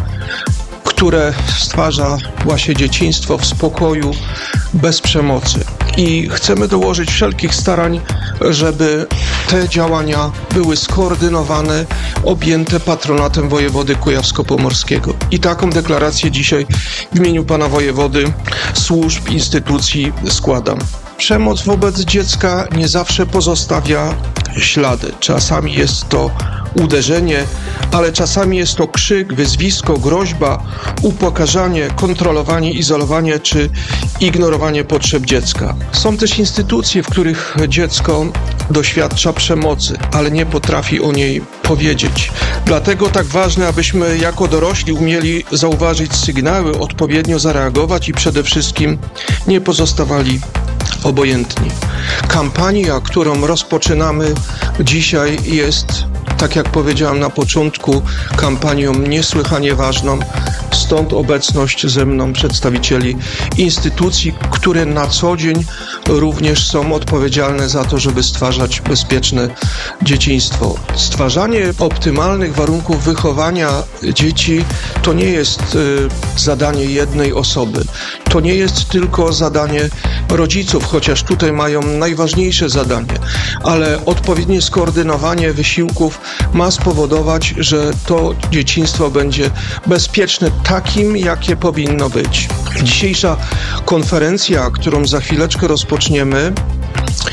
które stwarza właśnie dzieciństwo w spokoju, bez przemocy. I chcemy dołożyć wszelkich starań, żeby te działania były skoordynowane, objęte patronatem wojewody kujawsko-pomorskiego. I taką deklarację dzisiaj w imieniu pana wojewody, służb, instytucji składam. Przemoc wobec dziecka nie zawsze pozostawia ślady. Czasami jest to uderzenie, ale czasami jest to krzyk, wyzwisko, groźba, upokarzanie, kontrolowanie, izolowanie czy ignorowanie potrzeb dziecka. Są też instytucje, w których dziecko doświadcza przemocy, ale nie potrafi o niej powiedzieć. Dlatego tak ważne, abyśmy jako dorośli umieli zauważyć sygnały, odpowiednio zareagować i przede wszystkim nie pozostawali obojętni. Kampania, którą rozpoczynamy dzisiaj, jest, tak jak powiedziałem na początku, kampanią niesłychanie ważną. Stąd obecność ze mną przedstawicieli instytucji, które na co dzień również są odpowiedzialne za to, żeby stwarzać bezpieczne dzieciństwo. Stwarzanie optymalnych warunków wychowania dzieci to nie jest y, zadanie jednej osoby. To nie jest tylko zadanie rodziców, chociaż tutaj mają najważniejsze zadanie, ale odpowiednie skoordynowanie wysiłków ma spowodować, że to dzieciństwo będzie bezpieczne takim, jakie powinno być. Dzisiejsza konferencja, którą za chwileczkę rozpoczniemy,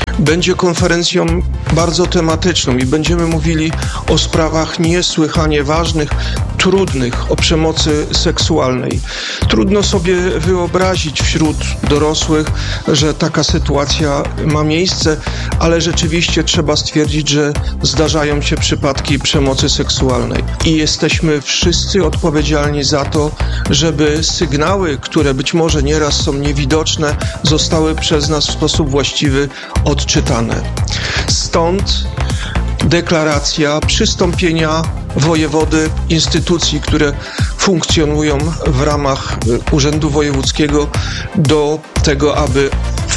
będzie konferencją bardzo tematyczną i będziemy mówili o sprawach niesłychanie ważnych, trudnych, o przemocy seksualnej. Trudno sobie wyobrazić wśród dorosłych, że taka sytuacja ma miejsce, ale rzeczywiście trzeba stwierdzić, że zdarzają się przypadki przemocy seksualnej. I jesteśmy wszyscy odpowiedzialni za to, żeby sygnały, które być może nieraz są niewidoczne, zostały przez nas w sposób właściwy odczytane. Stąd deklaracja przystąpienia wojewody, instytucji, które funkcjonują w ramach Urzędu Wojewódzkiego do tego, aby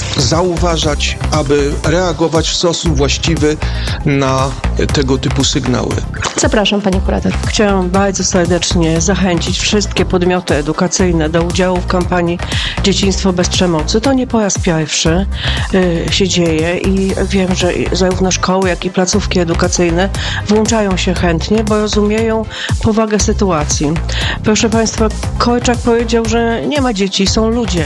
zauważać, aby reagować w sposób właściwy na tego typu sygnały. Zapraszam, pani kurator. Chciałam bardzo serdecznie zachęcić wszystkie podmioty edukacyjne do udziału w kampanii Dzieciństwo bez przemocy. To nie po raz pierwszy y, się dzieje i wiem, że zarówno szkoły, jak i placówki edukacyjne włączają się chętnie, bo rozumieją powagę sytuacji. Proszę państwa, Korczak powiedział, że nie ma dzieci, są ludzie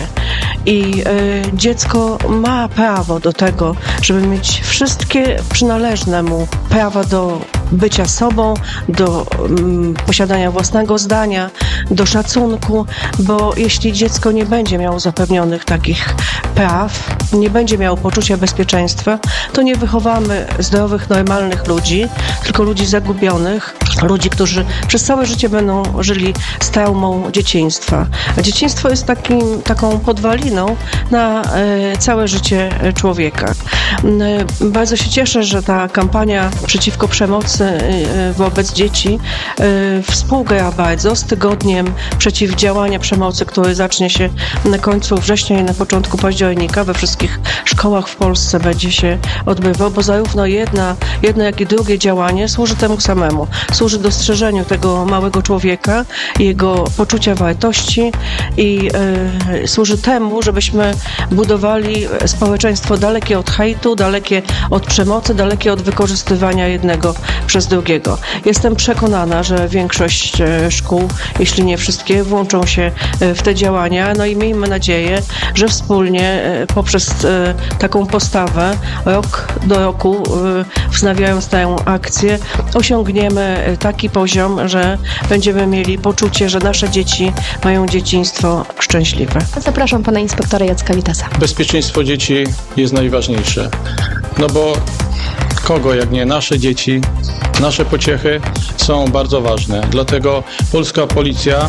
i y, dziecko ma prawo do tego, żeby mieć wszystkie przynależne mu prawa do bycia sobą, do um, posiadania własnego zdania, do szacunku, bo jeśli dziecko nie będzie miało zapewnionych takich praw, nie będzie miało poczucia bezpieczeństwa, to nie wychowamy zdrowych, normalnych ludzi, tylko ludzi zagubionych, ludzi, którzy przez całe życie będą żyli z traumą dzieciństwa. A dzieciństwo jest takim, taką podwaliną na e, całe życie człowieka. E, bardzo się cieszę, że ta kampania przeciwko przemocy e, wobec dzieci e, współgra bardzo z tygodniem przeciwdziałania przemocy, który zacznie się na końcu września i na początku października. We wszystkich szkołach w Polsce będzie się odbywał, bo zarówno jedna, jedno, jak i drugie działanie służy temu samemu. Służy dostrzeżeniu tego małego człowieka, jego poczucia wartości i y, służy temu, żebyśmy budowali społeczeństwo dalekie od hejtu, dalekie od przemocy, dalekie od wykorzystywania jednego przez drugiego. Jestem przekonana, że większość y, szkół, jeśli nie wszystkie, włączą się y, w te działania, no i miejmy nadzieję, że wspólnie y, poprzez y, taką postawę rok do roku, y, wznawiając tę akcję, osiągniemy y, taki poziom, że będziemy mieli poczucie, że nasze dzieci mają dzieciństwo szczęśliwe. Zapraszam pana inspektora Jacka Witasa. Bezpieczeństwo dzieci jest najważniejsze, no bo kogo jak nie nasze dzieci, nasze pociechy są bardzo ważne. Dlatego polska policja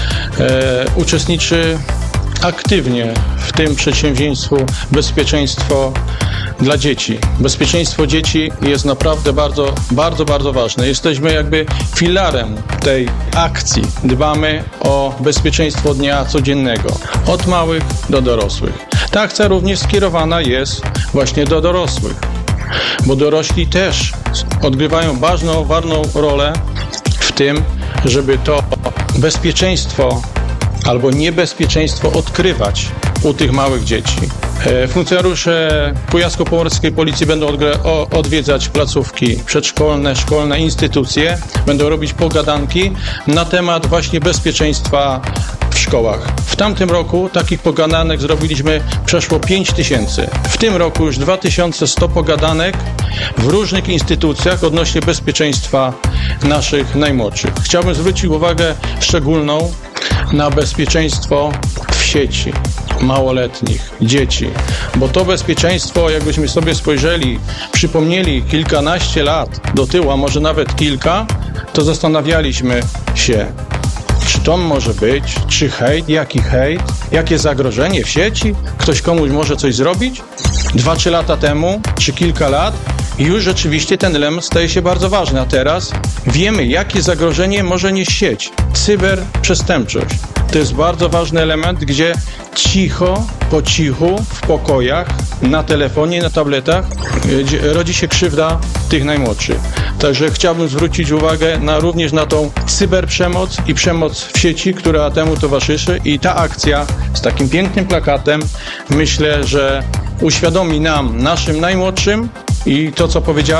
e, uczestniczy aktywnie w tym przedsięwzięciu bezpieczeństwo dla dzieci. Bezpieczeństwo dzieci jest naprawdę bardzo, bardzo, bardzo ważne. Jesteśmy jakby filarem tej akcji. Dbamy o bezpieczeństwo dnia codziennego, od małych do dorosłych. Ta akcja również skierowana jest właśnie do dorosłych, bo dorośli też odgrywają ważną, ważną rolę w tym, żeby to bezpieczeństwo albo niebezpieczeństwo odkrywać u tych małych dzieci. Funkcjonariusze Kujawsko-Pomorskiej Policji będą odwiedzać placówki przedszkolne, szkolne, instytucje, będą robić pogadanki na temat właśnie bezpieczeństwa w szkołach. W tamtym roku takich pogadanek zrobiliśmy przeszło pięć tysięcy. W tym roku już dwa tysiące sto pogadanek w różnych instytucjach odnośnie bezpieczeństwa naszych najmłodszych. Chciałbym zwrócić uwagę szczególną na bezpieczeństwo w sieci małoletnich, dzieci, bo to bezpieczeństwo, jakbyśmy sobie spojrzeli, przypomnieli kilkanaście lat do tyłu, a może nawet kilka, to zastanawialiśmy się, czy to może być, czy hejt, jaki hejt, jakie zagrożenie w sieci, ktoś komuś może coś zrobić? Dwa, trzy lata temu, czy kilka lat, już rzeczywiście ten element staje się bardzo ważny, a teraz wiemy, jakie zagrożenie może nieść sieć. Cyberprzestępczość. To jest bardzo ważny element, gdzie cicho, po cichu, w pokojach, na telefonie, na tabletach rodzi się krzywda tych najmłodszych. Także chciałbym zwrócić uwagę na, również na tą cyberprzemoc i przemoc w sieci, która temu towarzyszy, i ta akcja z takim pięknym plakatem, myślę, że uświadomi nam, naszym najmłodszym, i to, co powiedziałem,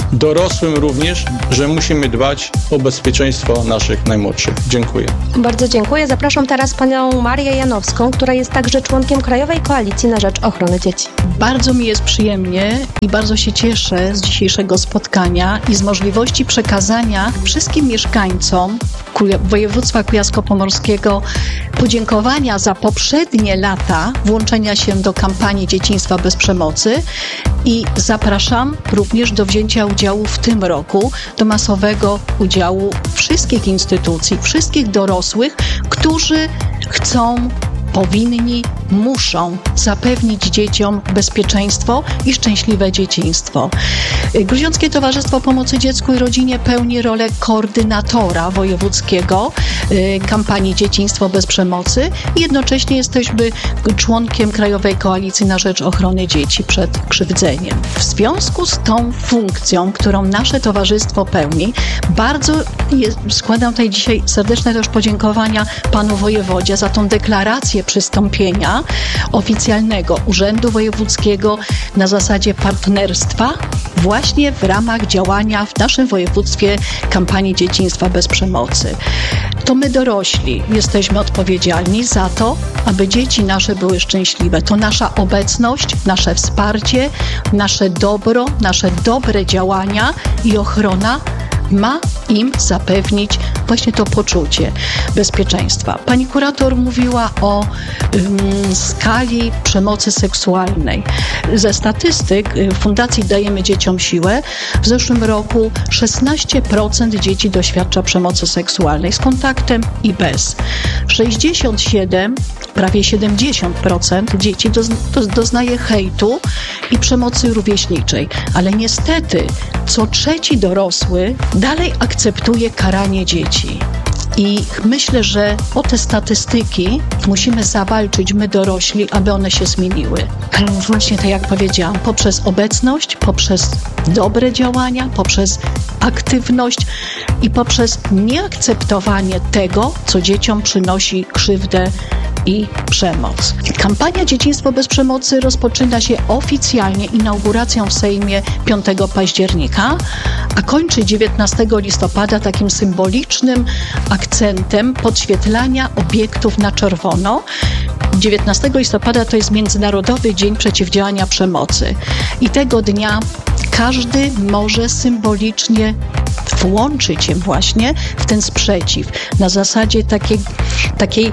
dorosłym również, że musimy dbać o bezpieczeństwo naszych najmłodszych. Dziękuję. Bardzo dziękuję. Zapraszam teraz panią Marię Janowską, która jest także członkiem Krajowej Koalicji na Rzecz Ochrony Dzieci. Bardzo mi jest przyjemnie i bardzo się cieszę z dzisiejszego spotkania i z możliwości przekazania wszystkim mieszkańcom województwa kujawsko-pomorskiego podziękowania za poprzednie lata włączenia się do kampanii Dzieciństwa bez przemocy i zapraszam również do wzięcia udziału w tym roku, do masowego udziału wszystkich instytucji, wszystkich dorosłych, którzy chcą, powinni, muszą zapewnić dzieciom bezpieczeństwo i szczęśliwe dzieciństwo. Gruziąckie Towarzystwo Pomocy Dziecku i Rodzinie pełni rolę koordynatora wojewódzkiego kampanii Dzieciństwo bez przemocy i jednocześnie jesteśmy członkiem Krajowej Koalicji na Rzecz Ochrony Dzieci przed krzywdzeniem. W związku z tą funkcją, którą nasze towarzystwo pełni, bardzo jest, składam tutaj dzisiaj serdeczne też podziękowania panu wojewodzie za tą deklarację przystąpienia oficjalnego Urzędu Wojewódzkiego na zasadzie partnerstwa właśnie w ramach działania w naszym województwie kampanii Dzieciństwa bez przemocy. To my dorośli jesteśmy odpowiedzialni za to, aby dzieci nasze były szczęśliwe. To nasza obecność, nasze wsparcie, nasze dobro, nasze dobre działania i ochrona ma im zapewnić właśnie to poczucie bezpieczeństwa. Pani kurator mówiła o um, skali przemocy seksualnej. Ze statystyk Fundacji Dajemy Dzieciom Siłę w zeszłym roku szesnaście procent dzieci doświadcza przemocy seksualnej z kontaktem i bez. sześćdziesiąt siedem, prawie siedemdziesiąt procent dzieci doznaje hejtu i przemocy rówieśniczej. Ale niestety co trzeci dorosły dalej akceptuje karanie dzieci. I myślę, że o te statystyki musimy zawalczyć my dorośli, aby one się zmieniły. Właśnie tak jak powiedziałam, poprzez obecność, poprzez dobre działania, poprzez aktywność i poprzez nieakceptowanie tego, co dzieciom przynosi krzywdę i przemoc. Kampania Dzieciństwo bez przemocy rozpoczyna się oficjalnie inauguracją w Sejmie piątego października, a kończy dziewiętnastego listopada takim symbolicznym akcentem podświetlania obiektów na czerwono. dziewiętnastego listopada to jest Międzynarodowy Dzień Przeciwdziałania Przemocy i tego dnia każdy może symbolicznie włączyć się właśnie w ten sprzeciw na zasadzie takiej, takiej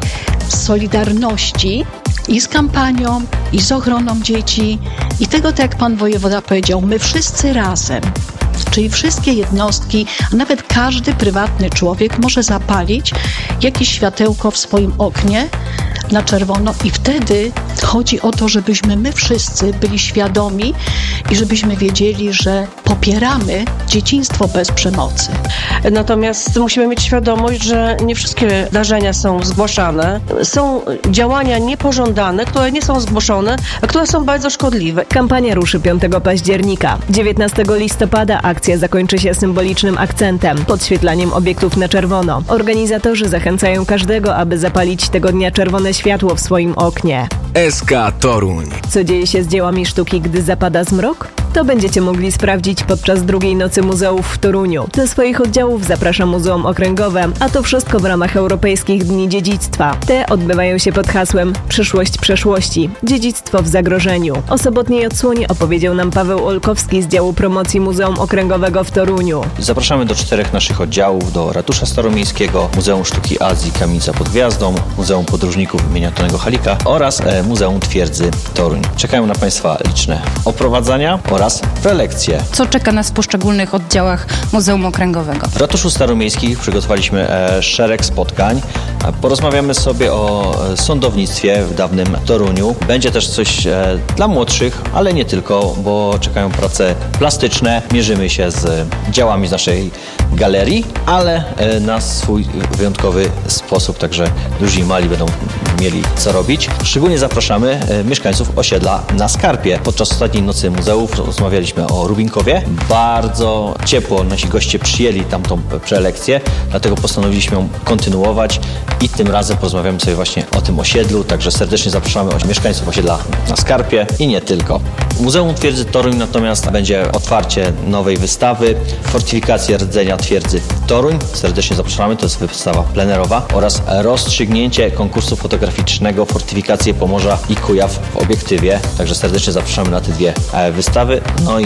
solidarności i z kampanią, i z ochroną dzieci i tego, tak jak pan wojewoda powiedział, my wszyscy razem, czyli wszystkie jednostki, a nawet każdy prywatny człowiek może zapalić jakieś światełko w swoim oknie na czerwono i wtedy chodzi o to, żebyśmy my wszyscy byli świadomi i żebyśmy wiedzieli, że popieramy dzieciństwo bez przemocy. Natomiast musimy mieć świadomość, że nie wszystkie zdarzenia są zgłaszane. Są działania niepożądane, które nie są zgłoszone, a które są bardzo szkodliwe. Kampania ruszy piątego października. dziewiętnastego listopada akcja zakończy się symbolicznym akcentem, podświetlaniem obiektów na czerwono. Organizatorzy zachęcają każdego, aby zapalić tego dnia czerwone światło w swoim oknie. S K Toruń. Co dzieje się z dziełami sztuki, gdy zapada zmrok? To będziecie mogli sprawdzić podczas drugiej nocy muzeów w Toruniu. Do swoich oddziałów zaprasza Muzeum Okręgowe, a to wszystko w ramach Europejskich Dni Dziedzictwa. Te odbywają się pod hasłem Przyszłość przeszłości. Dziedzictwo w zagrożeniu. O sobotniej odsłonie opowiedział nam Paweł Olkowski z działu promocji Muzeum Okręgowego w Toruniu. Zapraszamy do czterech naszych oddziałów, do Ratusza Staromiejskiego, Muzeum Sztuki Azji Kamienica pod Gwiazdą, Muzeum Podróżników imienia Tonego Halika oraz e, Muzeum Twierdzy Toruń. Czekają na Państwa liczne oprowadzania oraz prelekcje. Co czeka nas w poszczególnych oddziałach Muzeum Okręgowego? W Ratuszu Staromiejskich przygotowaliśmy e, szereg spotkań. Porozmawiamy sobie o e, sądownictwie w dawnym Toruniu. Będzie też coś e, dla młodszych, ale nie tylko, bo czekają prace plastyczne. Mierzymy się z dziełami z naszej galerii, ale e, na swój wyjątkowy sposób, także duzi i mali będą mieli co robić. Szczególnie zapraszamy mieszkańców osiedla na Skarpie. Podczas ostatniej nocy muzeów rozmawialiśmy o Rubinkowie. Bardzo ciepło nasi goście przyjęli tamtą prelekcję, dlatego postanowiliśmy ją kontynuować i tym razem porozmawiamy sobie właśnie o tym osiedlu, także serdecznie zapraszamy mieszkańców osiedla na Skarpie i nie tylko. Muzeum Twierdzy Toruń natomiast będzie otwarcie nowej wystawy Fortyfikacja rdzenia twierdzy Toruń. Serdecznie zapraszamy, to jest wystawa plenerowa oraz rozstrzygnięcie konkursu fotograficznego Fortyfikacje Pomorza i Kujaw w obiektywie. Także serdecznie zapraszamy na te dwie wystawy. No i